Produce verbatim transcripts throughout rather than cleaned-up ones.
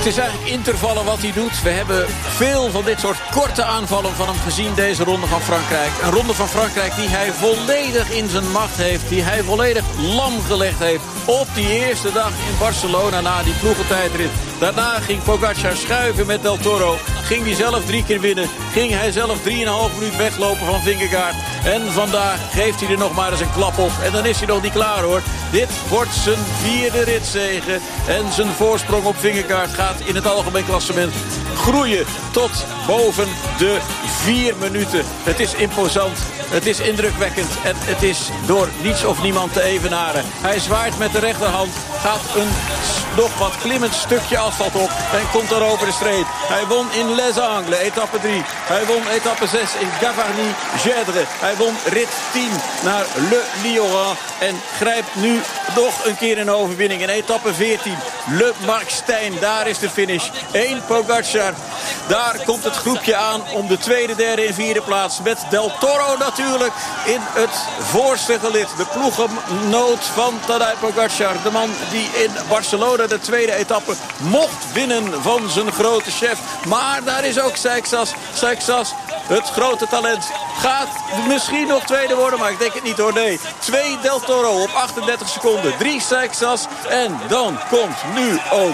is eigenlijk intervallen wat hij doet. We hebben veel van dit soort korte aanvallen van hem gezien deze Ronde van Frankrijk. Een Ronde van Frankrijk die hij volledig in zijn macht heeft. Die hij volledig lam gelegd heeft op die eerste dag in Barcelona na die ploegentijdrit. Daarna ging Pogacar schuiven met Del Toro. Ging hij zelf drie keer winnen. Ging hij zelf drieënhalf minuut weglopen van Vingegaard. En vandaag geeft hij er nog maar eens een klap op. En dan is hij nog niet klaar hoor. Dit wordt zijn vierde ritzege. En zijn voorsprong op Vingegaard gaat in het algemeen klassement groeien tot boven de vier minuten. Het is imposant. Het is indrukwekkend. En het is door niets of niemand te evenaren. Hij zwaait met de rechterhand. Gaat een nog wat klimmend stukje asfalt op. En komt dan over de streep. Hij won in Les Angles, etappe drie. Hij won etappe zes in Gavarnie-Gèdre. Hij won rit tien naar Le Lioran. En grijpt nu nog een keer een overwinning. In etappe veertien. Le Markstein, daar is de finish. Eén Pogacar. Daar komt het groepje aan om de tweede, derde en vierde plaats. Met Del Toro natuurlijk in het voorste gelid. De ploeggenoot van Tadej Pogacar. De man die in Barcelona de tweede etappe mocht winnen van zijn grote chef. Maar daar is ook Seixas. Seixas, het grote talent, gaat misschien nog tweede worden. Maar ik denk het niet hoor, nee. Twee Del Toro op achtendertig seconden. Drie Seixas. En dan komt nu ook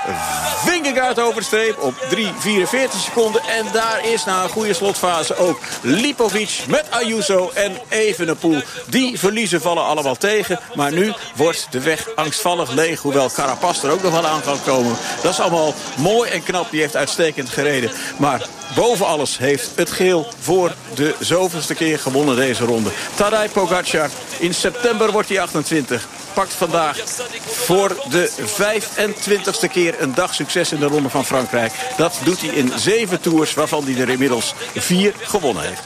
Vingegaard over de streep op drie vierenveertig seconden. En daar is na een goede slotfase ook Lipovic met Ayuso en Evenepoel. Die verliezen vallen allemaal tegen. Maar nu wordt de weg angstvallig leeg. Hoewel Carapaz er ook nog wel aan kan komen. Dat is allemaal mooi en knap. Die heeft uitstekend gereden. Maar boven alles heeft het geel voor de zoveelste keer gewonnen deze ronde. Tadej Pogacar. In september wordt hij achtentwintig. Pakt vandaag voor de vijfentwintigste keer een dag succes in de Ronde van Frankrijk. Dat doet hij in zeven tours, waarvan hij er inmiddels vier gewonnen heeft.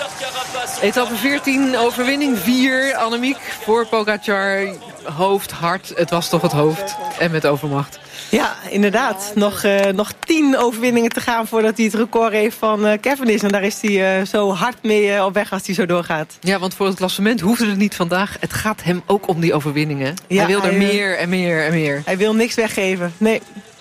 Etappe veertien, overwinning vier. Annemiek, voor Pogacar, hoofd, hart. Het was toch het hoofd en met overmacht. Ja, inderdaad. Nog, uh, nog tien overwinningen te gaan voordat hij het record heeft van uh, Cavendish. En daar is hij uh, zo hard mee uh, op weg als hij zo doorgaat. Ja, want voor het klassement hoefde het niet vandaag. Het gaat hem ook om die overwinningen. Ja, hij wil er hij, meer en meer en meer. Hij wil niks weggeven, nee.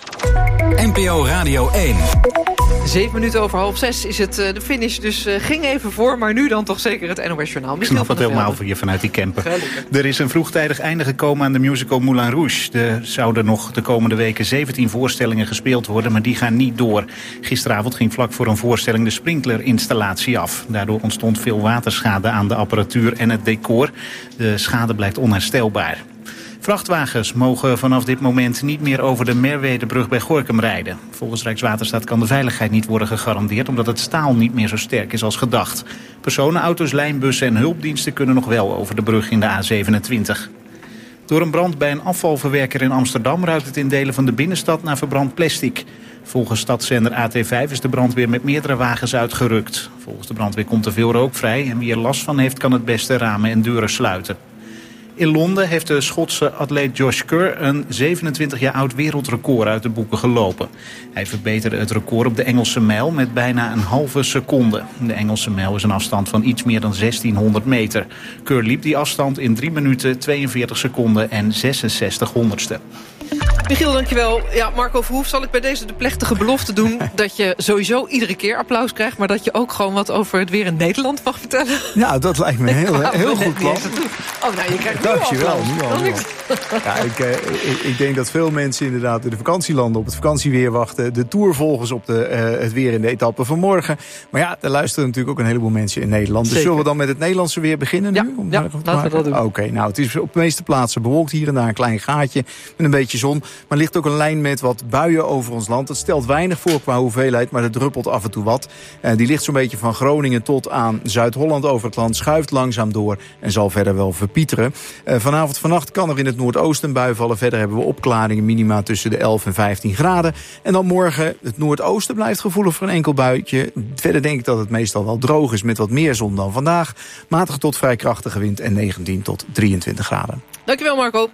N P O Radio één. Zeven minuten over half zes is het uh, de finish. Dus uh, ging even voor, maar nu dan toch zeker het N O S-journaal. Ik snap het helemaal voor je vanuit die camper. Gelukkig. Er is een vroegtijdig einde gekomen aan de musical Moulin Rouge. Er zouden nog de komende weken zeventien voorstellingen gespeeld worden, maar die gaan niet door. Gisteravond ging vlak voor een voorstelling de sprinklerinstallatie af. Daardoor ontstond veel waterschade aan de apparatuur en het decor. De schade blijkt onherstelbaar. Vrachtwagens mogen vanaf dit moment niet meer over de Merwedebrug bij Gorinchem rijden. Volgens Rijkswaterstaat kan de veiligheid niet worden gegarandeerd omdat het staal niet meer zo sterk is als gedacht. Personenauto's, lijnbussen en hulpdiensten kunnen nog wel over de brug in de A zevenentwintig. Door een brand bij een afvalverwerker in Amsterdam ruikt het in delen van de binnenstad naar verbrand plastic. Volgens stadszender A T vijf is de brandweer met meerdere wagens uitgerukt. Volgens de brandweer komt er veel rook vrij en wie er last van heeft kan het beste ramen en deuren sluiten. In Londen heeft de Schotse atleet Josh Kerr een zevenentwintig jaar oud wereldrecord uit de boeken gelopen. Hij verbeterde het record op de Engelse mijl met bijna een halve seconde. De Engelse mijl is een afstand van iets meer dan zestienhonderd meter. Kerr liep die afstand in drie minuten, tweeënveertig seconden en zesenzestig honderdste. Michiel, dankjewel. Ja, Marco Verhoef, zal ik bij deze de plechtige belofte doen dat je sowieso iedere keer applaus krijgt, maar dat je ook gewoon wat over het weer in Nederland mag vertellen? Ja, dat lijkt me heel, heel goed plan. Oh, nou, je krijgt nu Dankjewel, applaus. nu al. Nu al. Ja, ik, eh, ik, ik denk dat veel mensen inderdaad in de vakantielanden op het vakantieweer wachten. De tourvolgers op de, uh, het weer in de etappe van morgen. Maar ja, er luisteren natuurlijk ook een heleboel mensen in Nederland. Dus Zeker. zullen we dan met het Nederlandse weer beginnen ja, nu? Om ja laten we dat doen. Oké, okay, nou het is op de meeste plaatsen bewolkt. Hier en daar een klein gaatje met een beetje zon. Maar er ligt ook een lijn met wat buien over ons land. Het stelt weinig voor qua hoeveelheid, maar er druppelt af en toe wat. Uh, die ligt zo'n beetje van Groningen tot aan Zuid-Holland over het land. Schuift langzaam door en zal verder wel verpieteren. Uh, vanavond, vannacht kan er in het noordoosten een bui vallen. Verder hebben we opklaringen, minima tussen de elf en vijftien graden. En dan morgen, het noordoosten blijft gevoelig voor een enkel buitje. Verder denk ik dat het meestal wel droog is met wat meer zon dan vandaag. Matige tot vrij krachtige wind en negentien tot drieëntwintig graden. Dankjewel, Marco.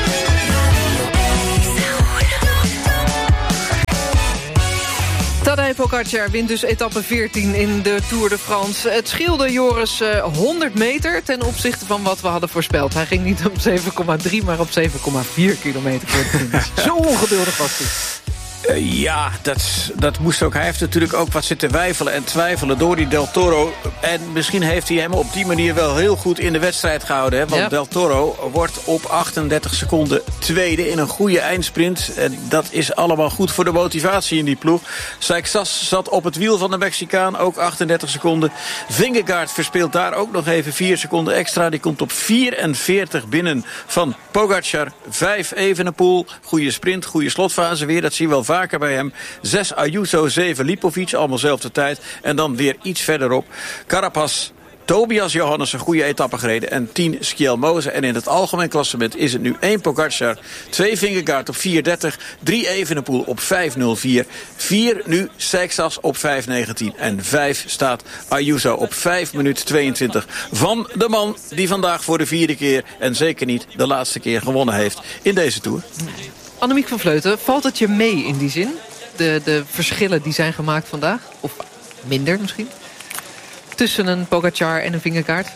Tadej Pogacar wint dus etappe veertien in de Tour de France. Het scheelde Joris uh, honderd meter ten opzichte van wat we hadden voorspeld. Hij ging niet op zeven komma drie, maar op zeven komma vier kilometer voor de finish. Zo ongeduldig was hij. Uh, ja, dat, dat moest ook. Hij heeft natuurlijk ook wat zitten wijfelen en twijfelen door die Del Toro. En misschien heeft hij hem op die manier wel heel goed in de wedstrijd gehouden. Hè? Want ja. Del Toro wordt op achtendertig seconden tweede in een goede eindsprint. En dat is allemaal goed voor de motivatie in die ploeg. Seixas zat op het wiel van de Mexicaan, ook achtendertig seconden. Vingegaard verspeelt daar ook nog even vier seconden extra. Die komt op vierenveertig binnen van Pogacar. Vijf Evenepoel, goede sprint, goede slotfase weer. Dat zien we wel vaker bij hem. Zes Ayuso, zeven Lipovic, allemaal zelfde tijd. En dan weer iets verderop Carapaz, Tobias Johannes, een goede etappe gereden. En tien Skjelmoze. En in het algemeen klassement is het nu één Pogacar, twee Vingegaard op vier dertig, drie Evenepoel op vijf nul vier, vier nu Seixas op vijf negentien. En vijf staat Ayuso op vijf minuten tweeëntwintig van de man die vandaag voor de vierde keer en zeker niet de laatste keer gewonnen heeft in deze Tour. Annemiek van Vleuten, valt het je mee in die zin? De, de verschillen die zijn gemaakt vandaag? Of minder misschien? Tussen een Pogacar en een Vingegaard?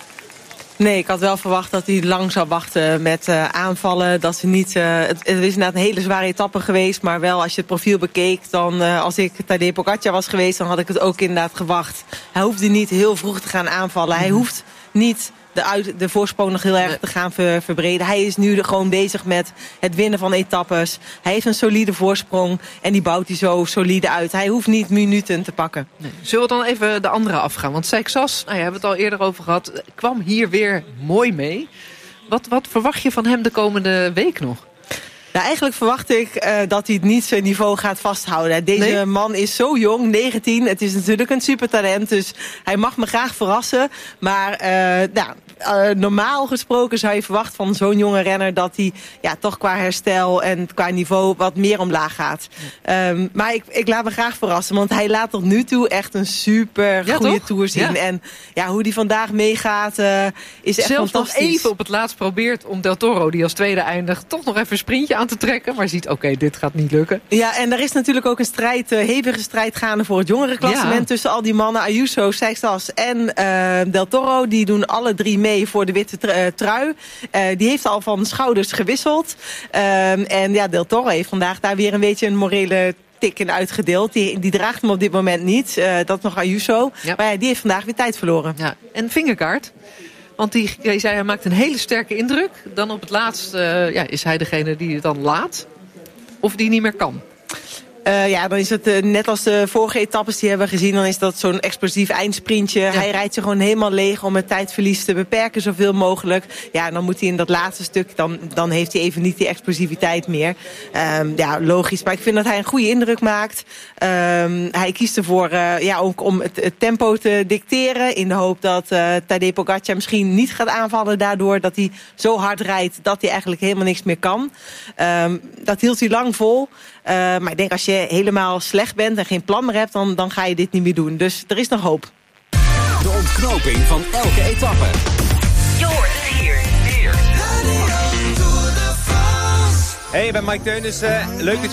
Nee, ik had wel verwacht dat hij lang zou wachten met uh, aanvallen. Dat ze niet, uh, het, het is inderdaad een hele zware etappe geweest. Maar wel, als je het profiel bekeek, dan uh, als ik Tadej Pogacar was geweest, dan had ik het ook inderdaad gewacht. Hij hoefde niet heel vroeg te gaan aanvallen. Hij hoeft niet de, uit, de voorsprong nog heel erg te gaan ver, verbreden. Hij is nu gewoon bezig met het winnen van etappes. Hij heeft een solide voorsprong en die bouwt hij zo solide uit. Hij hoeft niet minuten te pakken. Nee. Zullen we dan even de andere afgaan? Want Seixas, nou ja, hebben we het al eerder over gehad, kwam hier weer mooi mee. Wat, wat verwacht je van hem de komende week nog? Nou, eigenlijk verwacht ik uh, dat hij het niet zijn niveau gaat vasthouden. Deze nee? man is zo jong, negentien. Het is natuurlijk een supertalent, dus hij mag me graag verrassen. Maar uh, nou, uh, normaal gesproken zou je verwachten van zo'n jonge renner dat hij ja, toch qua herstel en qua niveau wat meer omlaag gaat. Ja. Um, maar ik, ik laat me graag verrassen, want hij laat tot nu toe echt een super ja, goede Tour zien. Ja. En ja, hoe hij vandaag meegaat uh, is echt zelfs fantastisch. Zelfs nog even op het laatst probeert om Del Toro, die als tweede eindigt, toch nog even een sprintje aan te trekken, maar ziet, oké, okay, dit gaat niet lukken. Ja, en er is natuurlijk ook een strijd, uh, hevige strijd gaande voor het jongerenklassement ja. tussen al die mannen. Ayuso, Seixas en uh, Del Toro, die doen alle drie mee voor de witte trui. Uh, die heeft al van schouders gewisseld. Uh, en ja, Del Toro heeft vandaag daar weer een beetje een morele tik in uitgedeeld. Die, die draagt hem op dit moment niet. Uh, dat nog Ayuso. Ja. Maar ja, die heeft vandaag weer tijd verloren. Ja. En Vingegaard? Want die, die zei, hij maakt een hele sterke indruk. Dan op het laatst uh, ja, is hij degene die het dan laat. Of die niet meer kan. Uh, ja, dan is het uh, net als de vorige etappes die hebben we gezien. Dan is dat zo'n explosief eindsprintje. Ja. Hij rijdt zich gewoon helemaal leeg om het tijdverlies te beperken zoveel mogelijk. Ja, en dan moet hij in dat laatste stuk, dan, dan heeft hij even niet die explosiviteit meer. Um, ja, logisch. Maar ik vind dat hij een goede indruk maakt. Um, hij kiest ervoor uh, ja, ook om het, het tempo te dicteren. In de hoop dat uh, Tadej Pogacar misschien niet gaat aanvallen daardoor. Dat hij zo hard rijdt dat hij eigenlijk helemaal niks meer kan. Um, dat hield hij lang vol. Uh, maar ik denk als je helemaal slecht bent en geen plan meer hebt, dan, dan ga je dit niet meer doen. Dus er is nog hoop. De ontknoping van elke etappe. Joris hier. Hey, ik ben Mike Teunissen. Leuk dat je